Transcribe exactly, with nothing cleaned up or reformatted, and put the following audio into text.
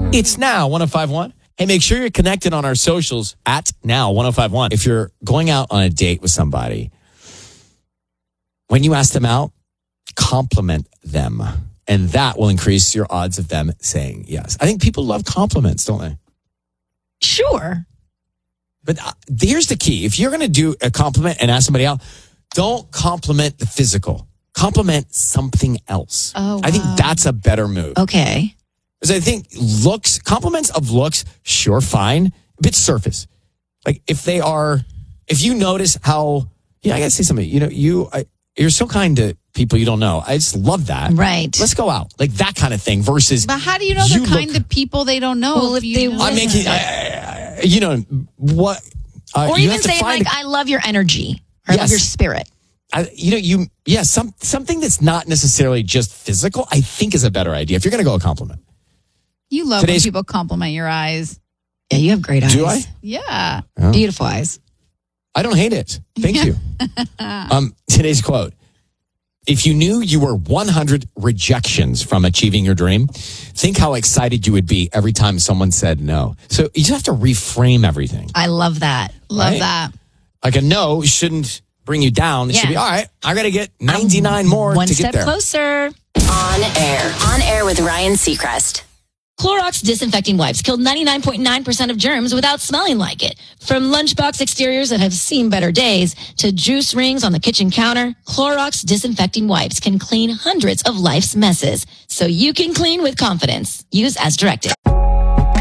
It's Now one oh five point one. Hey, make sure you're connected on our socials at Now one oh five point one. If you're going out on a date with somebody, when you ask them out, compliment them. And that will increase your odds of them saying yes. I think people love compliments, don't they? Sure. But uh, here's the key. If you're going to do a compliment and ask somebody out, don't compliment the physical. Compliment something else. Oh, wow. I think that's a better move. Okay. Because I think looks, compliments of looks, sure, fine. A bit surface. Like if they are, if you notice how, yeah, I got to say something. You know, you, I, you're so kind to people you don't know. I just love that. Right. Let's go out. Like that kind of thing versus. But how do you know they're kind of people they don't know? Well, if you they know I'm making, I, I, you know, what. Uh, or you even have to saying find like, a, I love your energy. Or I Yes. love your spirit. I, you know, you, yeah, some, something that's not necessarily just physical, I think is a better idea. If you're going to go a compliment. You love Today's- when people compliment your eyes. Yeah, you have great eyes. Do I? Yeah. Oh. Beautiful eyes. I don't hate it. Thank you. um, today's quote. If you knew you were one hundred rejections from achieving your dream, think how excited you would be every time someone said no. So you just have to reframe everything. I love that. Love Right? that. Like a no shouldn't bring you down. It should Yeah. be, all right, I got to get ninety-nine more One to step get there. closer. On air. On air with Ryan Seacrest. Clorox disinfecting wipes killed ninety-nine point nine percent of germs without smelling like it. From lunchbox exteriors that have seen better days to juice rings on the kitchen counter, Clorox disinfecting wipes can clean hundreds of life's messes. So you can clean with confidence. Use as directed.